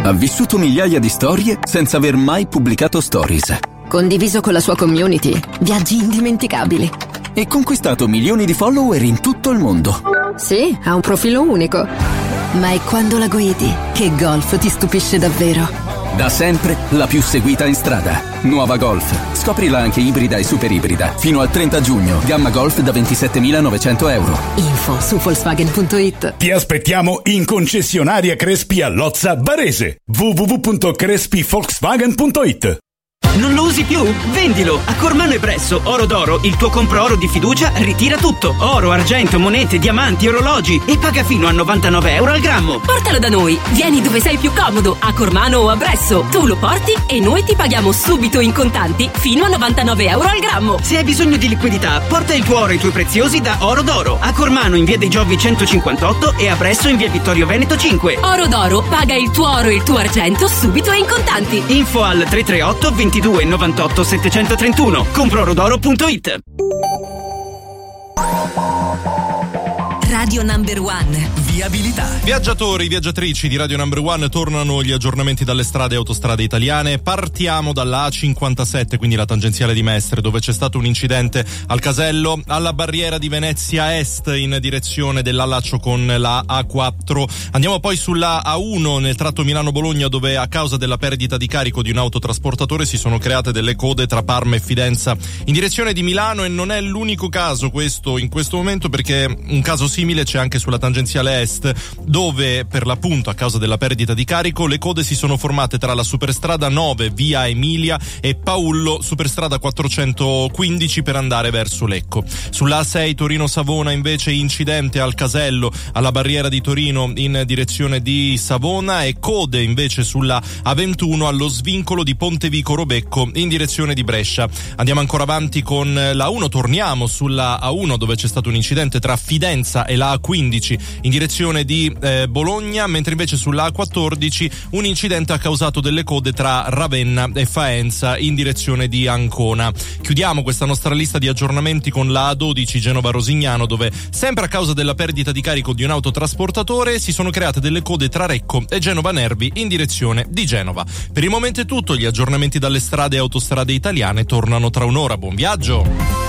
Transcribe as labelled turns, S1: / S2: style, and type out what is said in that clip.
S1: Ha vissuto migliaia di storie senza aver mai pubblicato stories.
S2: Condiviso con la sua community, viaggi indimenticabili.
S1: E conquistato milioni di follower in tutto il mondo.
S2: Sì, ha un profilo unico. Ma è quando la guidi che Golf ti stupisce davvero.
S1: Da sempre la più seguita in strada. Nuova Golf. Scoprila anche ibrida e super ibrida. Fino al 30 giugno. Gamma Golf da 27.900 euro.
S2: Info su Volkswagen.it.
S3: Ti aspettiamo in concessionaria Crespi a Lozza Varese. www.crespivolkswagen.it.
S4: Non lo usi più? Vendilo! A Cormano e Presso, Oro d'Oro, il tuo compro oro di fiducia ritira tutto. Oro, argento, monete, diamanti, orologi e paga fino a 99 euro al grammo.
S5: Portalo da noi, vieni dove sei più comodo, a Cormano o a Bresso. Tu lo porti e noi ti paghiamo subito in contanti fino a 99 euro al grammo.
S4: Se hai bisogno di liquidità, porta il tuo oro e i tuoi preziosi da Oro d'Oro. A Cormano in via dei Giovi 158 e a Bresso in via Vittorio Veneto 5.
S5: Oro d'Oro, paga il tuo oro e il tuo argento subito e in contanti.
S4: Info al 338 22 98 731. Comproorodoro.it.
S5: Radio Number One.
S6: Viabilità. Viaggiatrici di Radio Number One, tornano gli aggiornamenti dalle strade e autostrade italiane. Partiamo dalla A57, quindi la tangenziale di Mestre, dove c'è stato un incidente al casello alla barriera di Venezia Est in direzione dell'allaccio con la A4. Andiamo poi sulla A1 nel tratto Milano-Bologna, dove a causa della perdita di carico di un autotrasportatore si sono create delle code tra Parma e Fidenza in direzione di Milano, e non è l'unico caso questo in questo momento, perché un caso simile c'è anche sulla tangenziale Est, dove per l'appunto a causa della perdita di carico le code si sono formate tra la superstrada 9 via Emilia e Paullo superstrada 415 per andare verso Lecco. Sulla A6 Torino-Savona invece incidente al casello alla barriera di Torino in direzione di Savona, e code invece sulla A21 allo svincolo di Pontevico Robecco in direzione di Brescia. Andiamo ancora avanti con la A1, torniamo sulla A1 dove c'è stato un incidente tra Fidenza e la A15 in direzione di Bologna, mentre invece sulla A14 un incidente ha causato delle code tra Ravenna e Faenza in direzione di Ancona. Chiudiamo questa nostra lista di aggiornamenti con la A12 Genova-Rosignano, dove sempre a causa della perdita di carico di un autotrasportatore si sono create delle code tra Recco e Genova Nervi in direzione di Genova. Per il momento è tutto, gli aggiornamenti dalle strade e autostrade italiane tornano tra un'ora. Buon viaggio!